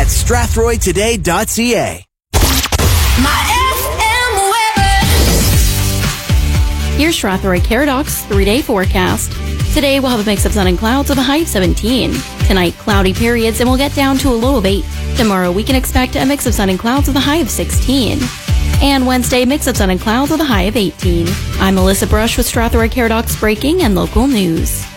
strathroytoday.ca. Here's Strathroy Caradox 3-day forecast. Today we'll have a mix of sun and clouds with a high of 17. Tonight, cloudy periods and we'll get down to a low of 8. Tomorrow we can expect a mix of sun and clouds with a high of 16. And Wednesday, mix of sun and clouds with a high of 18. I'm Melissa Brush with Strathroy Caradox Breaking and Local News.